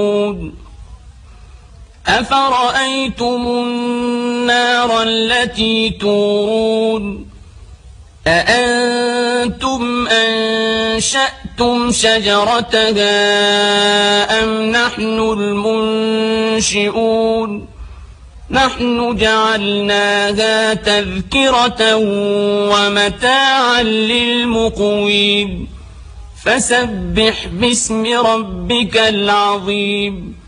أفرأيتم النار التي تورون أأنتم أنشأتم شجرتها أم نحن المنشئون نحن جعلناها تذكرة ومتاعا للمقوين فسبح باسم ربك العظيم